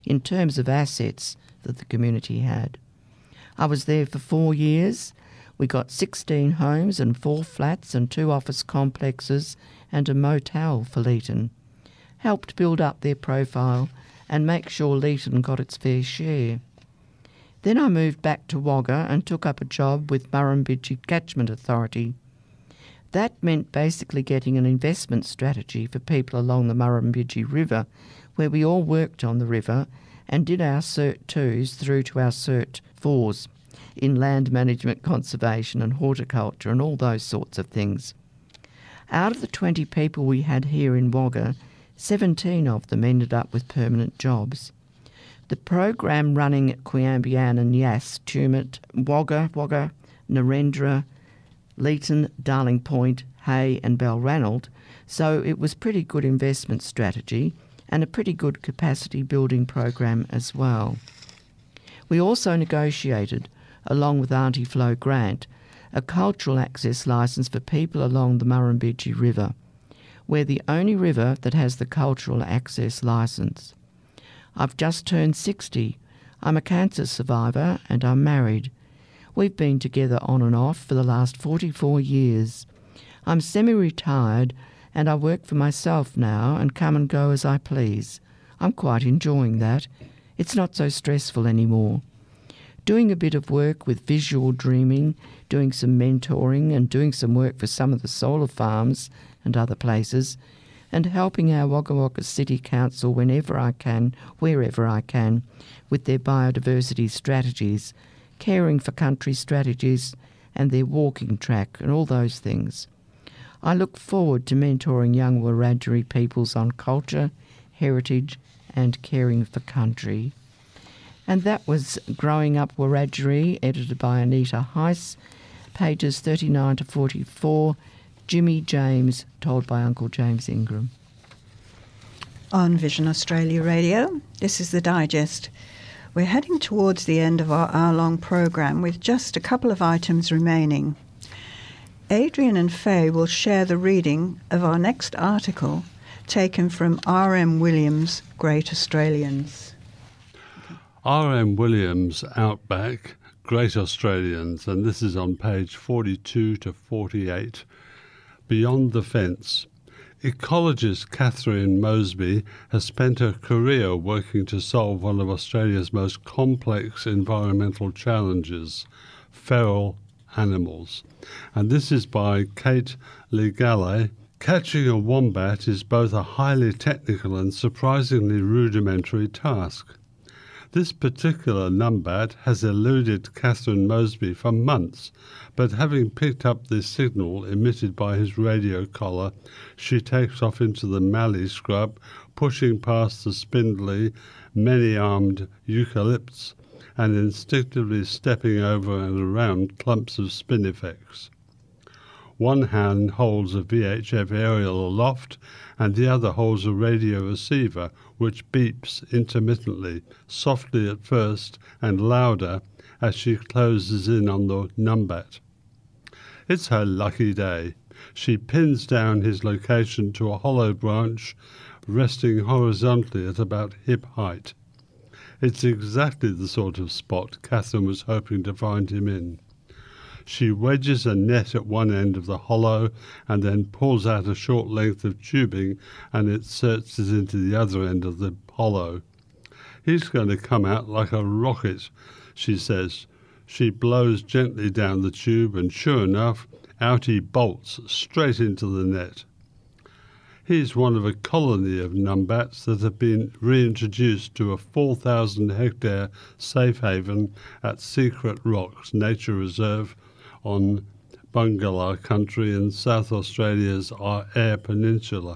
in terms of assets that the community had. I was there for 4 years. We got 16 homes and 4 flats and 2 office complexes and a motel for Leeton. Helped build up their profile and make sure Leeton got its fair share. Then I moved back to Wagga and took up a job with Murrumbidgee Catchment Authority. That meant basically getting an investment strategy for people along the Murrumbidgee River, where we all worked on the river and did our Cert 2s through to our Cert 4s in land management, conservation and horticulture and all those sorts of things. Out of the 20 people we had here in Wagga, 17 of them ended up with permanent jobs. The program running at Queanbeyan and Yass, Tumut, Wagga, Narendra, Leeton, Darling Point, Hay and Balranald, so it was pretty good investment strategy and a pretty good capacity building program as well. We also negotiated, along with Auntie Flo Grant, a cultural access licence for people along the Murrumbidgee River. We're the only river that has the cultural access licence. I've just turned 60. I'm a cancer survivor and I'm married. We've been together on and off for the last 44 years. I'm semi-retired and I work for myself now and come and go as I please. I'm quite enjoying that. It's not so stressful anymore. Doing a bit of work with visual dreaming, doing some mentoring and doing some work for some of the solar farms and other places, and helping our Wagga Wagga City Council whenever I can, wherever I can, with their biodiversity strategies, caring for country strategies and their walking track and all those things. I look forward to mentoring young Wiradjuri peoples on culture, heritage and caring for country. And that was Growing Up Wiradjuri, edited by Anita Heiss, pages 39 to 44, Jimmy James, told by Uncle James Ingram. On Vision Australia Radio, this is The Digest. We're heading towards the end of our hour-long program with just a couple of items remaining. Adrian and Faye will share the reading of our next article taken from R.M. Williams' Great Australians. R.M. Williams' Outback, Great Australians, and this is on page 42 to 48. Beyond the Fence. Ecologist Catherine Moseby has spent her career working to solve one of Australia's most complex environmental challenges, feral animals. And this is by Kate Legale. Catching a wombat is both a highly technical and surprisingly rudimentary task. This particular numbat has eluded Catherine Moseby for months, but having picked up the signal emitted by his radio collar, she takes off into the mallee scrub, pushing past the spindly, many-armed eucalypts and instinctively stepping over and around clumps of spinifex. One hand holds a VHF aerial aloft and the other holds a radio receiver which beeps intermittently, softly at first and louder as she closes in on the numbat. It's her lucky day. She pins down his location to a hollow branch resting horizontally at about hip height. It's exactly the sort of spot Catherine was hoping to find him in. She wedges a net at one end of the hollow and then pulls out a short length of tubing and inserts it into the other end of the hollow. He's going to come out like a rocket, she says. She blows gently down the tube and sure enough, out he bolts straight into the net. He's one of a colony of numbats that have been reintroduced to a 4,000-hectare safe haven at Secret Rocks Nature Reserve on Bungala country in South Australia's Eyre Peninsula.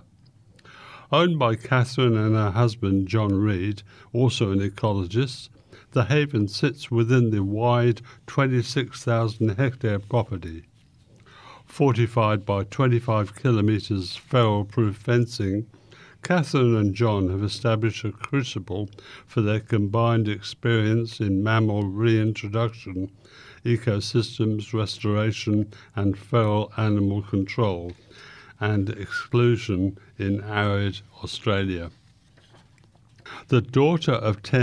Owned by Catherine and her husband John Reed, also an ecologist, the haven sits within the wide 26,000-hectare property. Fortified by 25 kilometres feral-proof fencing, Catherine and John have established a crucible for their combined experience in mammal reintroduction, ecosystems restoration and feral animal control, and exclusion in arid Australia. The daughter of 10